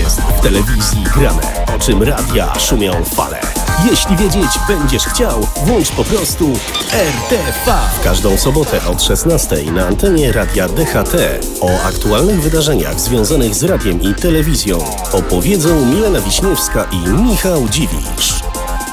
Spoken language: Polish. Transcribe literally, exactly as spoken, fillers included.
jest w telewizji grane, o czym radia szumią fale. Jeśli wiedzieć będziesz chciał, włącz po prostu R T V. W każdą sobotę od szesnastej na antenie Radia D H T o aktualnych wydarzeniach związanych z radiem i telewizją opowiedzą Milena Wiśniewska i Michał Dziwisz.